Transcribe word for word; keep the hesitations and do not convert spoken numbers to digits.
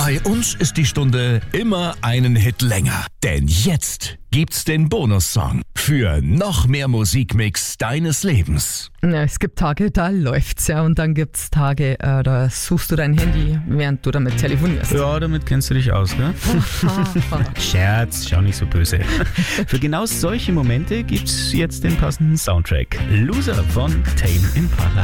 Bei uns ist die Stunde immer einen Hit länger. Denn jetzt gibt's den Bonussong für noch mehr Musikmix deines Lebens. Ja, es gibt Tage, da läuft's ja, und dann gibt's Tage, äh, da suchst du dein Handy, während du damit telefonierst. Ja, damit kennst du dich aus, gell? Scherz, schau nicht so böse. Für genau solche Momente gibt's jetzt den passenden Soundtrack. Loser von Tame Impala.